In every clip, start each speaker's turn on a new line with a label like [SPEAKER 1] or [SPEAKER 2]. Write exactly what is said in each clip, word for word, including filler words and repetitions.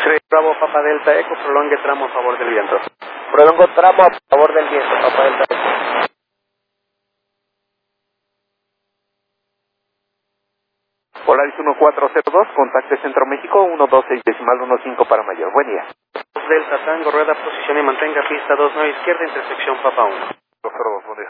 [SPEAKER 1] tres Bravo Papa Delta Eco, prolongue tramo a favor del viento.
[SPEAKER 2] Prolongo tramo a favor del viento, Papa Delta Eco.
[SPEAKER 3] Polaris uno cuatro cero dos, contacte Centro México, uno dos seis decimal uno cinco para mayor. Buen día.
[SPEAKER 1] Delta Tango, rueda, posición y mantenga pista dos nueve izquierda, intersección Papa uno.
[SPEAKER 3] dos cero dos, buen día.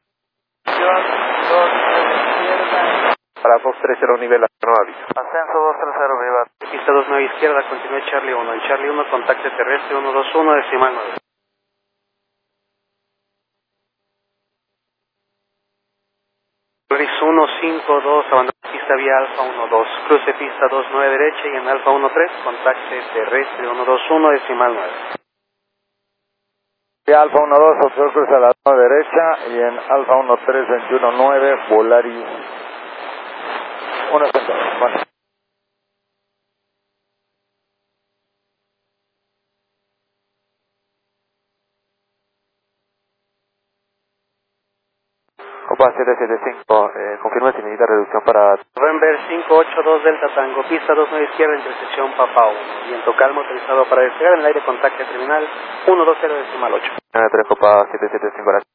[SPEAKER 2] dos nueve izquierda.
[SPEAKER 3] Para dos tres cero nivel, no aviso.
[SPEAKER 2] Ascenso dos tres cero, viva.
[SPEAKER 1] Pista dos nueve izquierda, continúe Charlie uno. En Charlie uno, contacte terrestre uno dos uno, decimal nueve. Polaris uno cinco dos, abandona pista vía Alfa uno dos. Cruce pista dos nueve derecha y en Alfa uno tres, contacte terrestre uno dos uno, decimal nueve.
[SPEAKER 4] Vía Alfa uno dos, observo cruce a la nueve derecha y en Alfa uno tres veintiuno nueve, Polaris uno centro. Bueno.
[SPEAKER 3] Copa siete siete cinco, eh, confirma si necesita reducción para...
[SPEAKER 1] November cinco ocho dos Delta Tango, pista dos nueve izquierda, intersección Papa uno. Viento calmo, autorizado para despegar en el aire, contacte terminal uno dos cero decimal ocho.
[SPEAKER 3] nueve tres Copa siete siete cinco, gracias.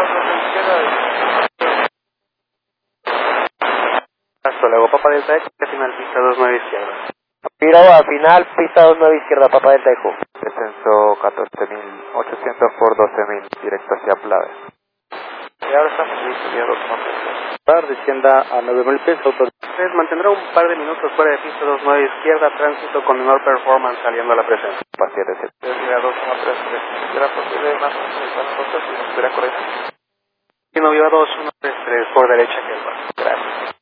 [SPEAKER 1] Hasta luego, Papa Delta Eco, final pista dos nueve izquierda.
[SPEAKER 2] Piragua, final, pista dos nueve izquierda, Papa Delta Eco.
[SPEAKER 3] Descenso catorce mil ochocientos por doce mil, directo hacia Plave.
[SPEAKER 1] Y ahora estamos listos, ya dos puntos. Descienda a nueve mil pies, autorizado. Mantendrá un par de minutos fuera de pista dos nueve izquierda, tránsito con menor performance saliendo a la presencia.
[SPEAKER 3] Copa siete siete.
[SPEAKER 1] dos uno tres, ¿será posible más si nos espera correcto? Y no viva dos uno tres tres, por derecha que el bar. Gracias.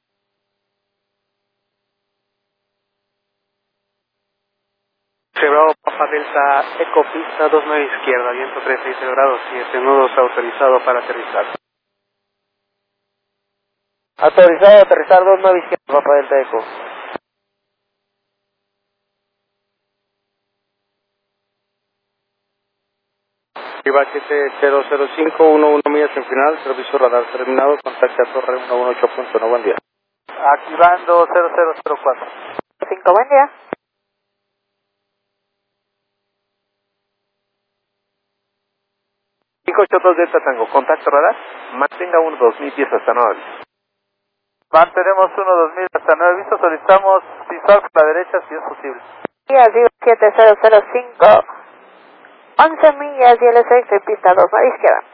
[SPEAKER 1] Bravo Papa Delta Eco, pista dos nueve izquierda, viento trece y cero grados, siete nudos, autorizado para aterrizar.
[SPEAKER 2] Autorizado a aterrizar dos nueve izquierda, Papa Delta Eco.
[SPEAKER 1] Viva siete cero cero cinco, uno uno millas en final, servicio radar terminado, contacte a torre uno uno ocho punto uno, buen día.
[SPEAKER 2] Activando cero cero cero cuatro.
[SPEAKER 5] cinco, buen día.
[SPEAKER 3] cinco ocho dos Delta Tango, contacto radar, mantenga uno dos mil pies hasta nueve aviso.
[SPEAKER 4] Mantenemos uno dos mil hasta nueve aviso, solicitamos pisar por la derecha si es posible.
[SPEAKER 5] Días siete cero cero cinco, once millas y el S X, pista dos nueve izquierda.